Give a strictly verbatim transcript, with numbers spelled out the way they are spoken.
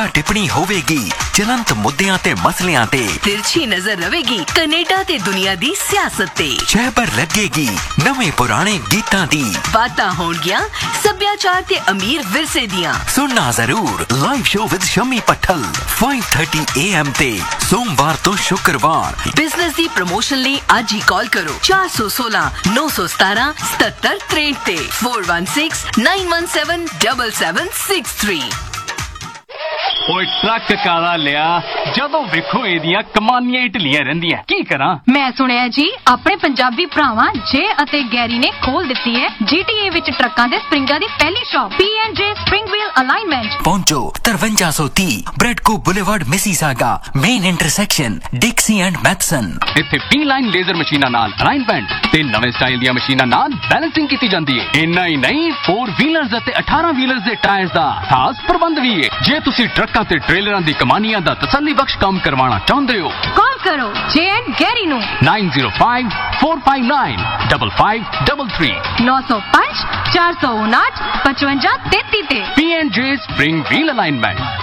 ਟੀਕਾ ਟਿੱਪਣੀ ਹੋਵੇਗੀ ਚਲੰਤ ਮੁੱਦਿਆਂ ਤੇ ਮਸਲਿਆਂ ਤੇ। ਤਿਰਛੀ ਨਜ਼ਰ ਰਵੇਗੀ ਕੈਨੇਡਾ ਤੇ ਦੁਨੀਆ ਦੀ ਸਿਆਸਤ ਤੇ। ਛਹਿਬਰ ਲੱਗੇਗੀ ਨਵੇਂ ਪੁਰਾਣੇ ਗੀਤਾਂ ਦੀ। ਬਾਤਾਂ ਹੋਣਗੀਆਂ ਸੱਭਿਆਚਾਰ ਤੇ ਅਮੀਰ ਵਿਰਸੇ ਦੀਆਂ। ਸੁਣਨਾ ਜ਼ਰੂਰ live show with Shami ਪੱਠਲ five thirty A M ਤੇ ਸੋਮਵਾਰ ਤੋਂ ਸ਼ੁੱਕਰਵਾਰ। ਬਿਜ਼ਨਸ ਦੀ ਪ੍ਰਮੋਸ਼ਨ ਲਈ ਅੱਜ ਹੀ ਕਾਲ ਕਰੋ ਚਾਰ ਸੌ ਸੋਲਾਂ ਨੌ ਸੌ ਸਤਾਰਾਂ ਸਤੱਤਰ ਤਰੇਹਠ ਤੇ four one six nine one seven seven seven six three। ਓਏ ਟਰੱਕ ਕਾਲਾ ਲਿਆ ਜਦੋਂ ਵੇਖੋ ਇਹਦੀਆਂ ਕਮਾਨੀਆਂ ਹੀ ਢਿੱਲੀਆਂ ਰਹਿੰਦੀਆਂ ਕੀ ਕਰਾਂ। ਮੈਂ ਸੁਣਿਆ ਜੀ ਆਪਣੇ ਪੰਜਾਬੀ ਭਰਾਵਾਂ ਜੇ ਅਤੇ ਗੈਰੀ ਨੇ ਖੋਲ ਦਿੱਤੀ ਹੈ ਜੀਟੀਏ ਵਿੱਚ ਟਰੱਕਾਂ ਦੇ ਸਪਰਿੰਗਾਂ ਦੀ ਪਹਿਲੀ ਸ਼ਾਪ ਪੀ ਐਂਡ ਜੇ ਸਪਰਿੰਗ ਵੀਲ ਅਲਾਈਨਮੈਂਟ। ਪਹੁੰਚੋ ਤਰਵੰਜਾ ਸੌ ਤੀਹ ਬ੍ਰੈਡਕੋ boulevard Mississauga main intersection ਡਿਕਸੀ and Matheson. ਇੱਥੇ ਪੀ ਲਾਈਨ ਲੇਜ਼ਰ ਮਸ਼ੀਨਾਂ ਨਾਲ ਅਲਾਈਨਮੈਂਟ ਤੇ ਨਵੇਂ ਸਟਾਈਲ ਦੀਆਂ ਮਸ਼ੀਨਾਂ ਨਾਲ ਬੈਲੈਂਸਿੰਗ ਕੀਤੀ ਜਾਂਦੀ ਹੈ। ਇੰਨਾ ਹੀ ਨਹੀਂ ਫੋਰ ਵੀਲਰਸ ਅਤੇ ਅਠਾਰਾਂ ਵੀਲਰਸ ਦੇ ਟਾਇਰਸ ਦਾ ਖਾਸ ਪ੍ਰਬੰਧ ਵੀ ਹੈ। ਜੇ ਤੁਸੀਂ ਟਰੱਕਾਂ ਤੇ ਟ੍ਰੇਲਰਾਂ ਦੀ ਕਮਾਨੀਆਂ ਦਾ ਤਸੱਲੀ ਬਖਸ਼ ਕੰਮ ਕਰਵਾਉਣਾ ਚਾਹੁੰਦੇ ਹੋ ਕਾਲ ਕਰੋ ਜੇ ਐਂਡ ਗੈਰੀ ਨੂੰ nine zero five four five nine five five three three ਨੌ ਸੌ ਪੰਜ ਚਾਰ ਸੌ ਉਨਾਹਠ ਪਚਵੰਜਾ ਤੇਤੀ ਤੇ। P and J Spring Wheel Alignment।